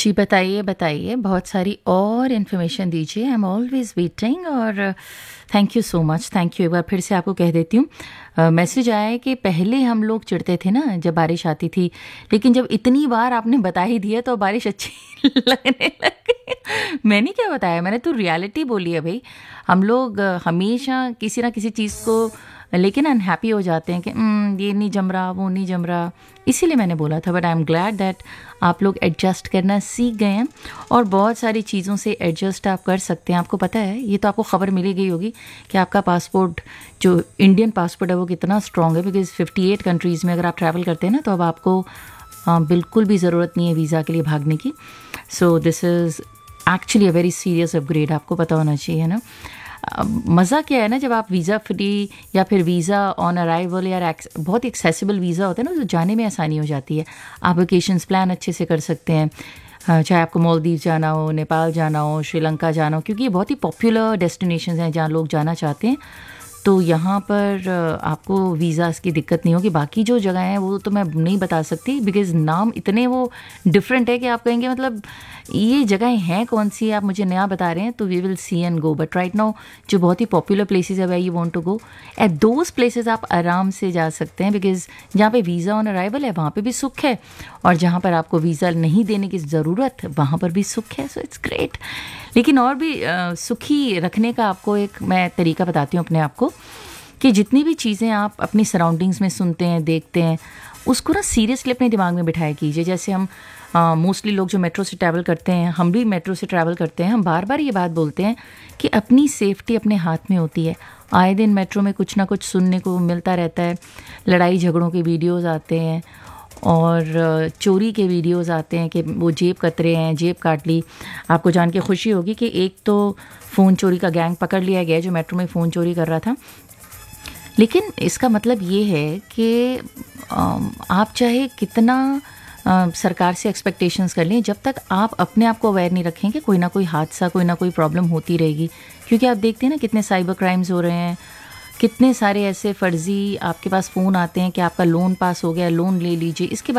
जी, बताइए, बताइए। बहुत सारी और इन्फॉर्मेशन दीजिए। आई एम ऑलवेज़ वेटिंग और thank you so much, thank you. एक बार फिर से आपको कह देती हूँ, मैसेज आया है कि पहले हम लोग चिढ़ते थे ना जब बारिश आती थी, लेकिन जब इतनी बार आपने बता ही दिया तो बारिश अच्छी लगने लग गई। मैंने क्या बताया, मैंने तो रियलिटी बोली है भई। हम लोग हमेशा किसी ना किसी चीज़ को लेकिन अनहैप्पी हो जाते हैं कि ये नहीं जम रहा, वो नहीं जम रहा। इसीलिए मैंने बोला था, but I am glad that आप लोग एडजस्ट करना सीख गए हैं और बहुत सारी चीज़ों से एडजस्ट आप कर सकते हैं। आपको पता है, ये तो आपको खबर मिली गई होगी कि आपका पासपोर्ट, जो इंडियन पासपोर्ट है, वो कितना स्ट्रॉन्ग है। बिकॉज 58 कंट्रीज़ में अगर आप ट्रैवल करते हैं ना, तो अब आपको बिल्कुल भी ज़रूरत नहीं है वीज़ा के लिए भागने की। So this is actually a very serious upgrade, आपको पता होना चाहिए ना। मज़ा क्या है ना, जब आप वीज़ा फ्री या फिर वीज़ा ऑन अराइवल या बहुत एक्सेसिबल वीज़ा होता है ना, तो जाने में आसानी हो जाती है। आप वेकेशंस प्लान अच्छे से कर सकते हैं, चाहे आपको मालदीव जाना हो, नेपाल जाना हो, श्रीलंका जाना हो, क्योंकि ये बहुत ही पॉपुलर डेस्टिनेशंस हैं जहाँ लोग जाना चाहते हैं। तो यहाँ पर आपको वीज़ास की दिक्कत नहीं होगी। बाकी जो जगह हैं वो तो मैं नहीं बता सकती, बिकॉज़ नाम इतने वो डिफरेंट है कि आप कहेंगे मतलब ये जगहें हैं कौन सी, आप मुझे नया बता रहे हैं। तो we will see and go, but right now जो बहुत ही पॉपुलर प्लेसेस है, where you want to go, at those places आप आराम से जा सकते हैं। बिकॉज जहाँ पे वीज़ा ऑन अराइवल है वहाँ पे भी सुख है, और जहाँ पर आपको वीज़ा नहीं देने की ज़रूरत वहाँ पर भी सुख है। So it's great. लेकिन और भी सुखी रखने का आपको एक मैं तरीका बताती हूँ अपने आप को, कि जितनी भी चीज़ें आप अपनी सराउंडिंग्स में सुनते हैं, देखते हैं, उसको ना सीरियसली अपने दिमाग में बिठाया कीजिए। जैसे हम मोस्टली लोग जो मेट्रो से ट्रैवल करते हैं, हम भी मेट्रो से ट्रैवल करते हैं, हम बार बार ये बात बोलते हैं कि अपनी सेफ्टी अपने हाथ में होती है। आए दिन मेट्रो में कुछ ना कुछ सुनने को मिलता रहता है। लड़ाई झगड़ों के वीडियोज़ आते हैं और चोरी के वीडियोस आते हैं कि वो जेब कतरे हैं, जेब काट ली। आपको जान के खुशी होगी कि एक तो फ़ोन चोरी का गैंग पकड़ लिया गया जो मेट्रो में फ़ोन चोरी कर रहा था। लेकिन इसका मतलब ये है कि आप चाहे कितना सरकार से एक्सपेक्टेशंस कर लें, जब तक आप अपने आप को अवेयर नहीं रखेंगे, कोई ना कोई हादसा, कोई ना कोई प्रॉब्लम होती रहेगी। क्योंकि आप देखते हैं ना कितने साइबर क्राइम्स हो रहे हैं, कितने सारे ऐसे फर्जी आपके पास फ़ोन आते हैं कि आपका लोन पास हो गया, लोन ले लीजिए। इसके